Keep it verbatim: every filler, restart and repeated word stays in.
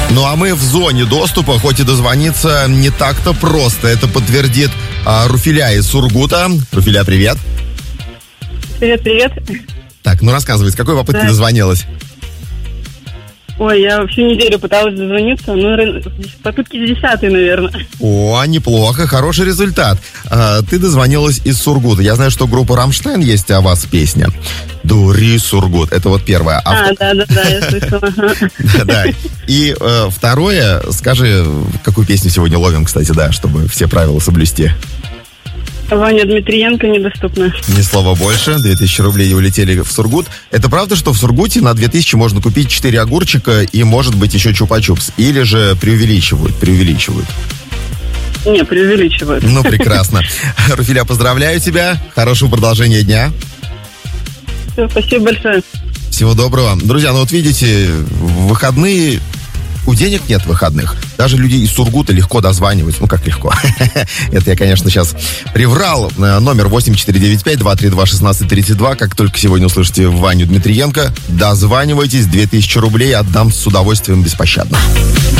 Ну а мы в зоне доступа, хоть и дозвониться не так-то просто. Это подтвердит а, Руфиля из Сургута. Руфиля, привет. Привет, привет. Так, ну рассказывай, с какой попытки Да. дозвонилась? Ой, я всю неделю пыталась дозвониться, ну, попытки десятые, наверное. О, неплохо, хороший результат. А, ты дозвонилась из Сургута. Я знаю, что группа «Рамштайн» есть о вас песня. «Дури, Сургут». Это вот первое. А, да-да-да, я слышала. Да. И э, второе, скажи, какую песню сегодня ловим, кстати, да, чтобы все правила соблюсти. Ваня Дмитриенко «Недоступна». Ни слова больше. две тысячи рублей улетели в Сургут. Это правда, что в Сургуте на две тысячи можно купить четыре огурчика и, может быть, еще чупа-чупс? Или же преувеличивают? Преувеличивают. Не, преувеличивают. Ну, прекрасно. Руфиля, поздравляю тебя. Хорошего продолжения дня. Все, спасибо большое. Всего доброго. Друзья, ну вот видите, в выходные... У денег нет выходных. Даже людей из Сургута легко дозванивать. Ну, как легко. Это я, конечно, сейчас приврал. Номер восемь четыре девять пять два три два шестнадцать тридцать два. Как только сегодня услышите Ваню Дмитриенко, дозванивайтесь. две тысячи рублей отдам с удовольствием беспощадно.